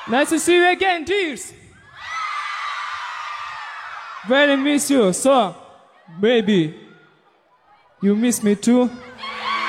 Nice to see you again, dears. Very miss you, so maybe you miss me too.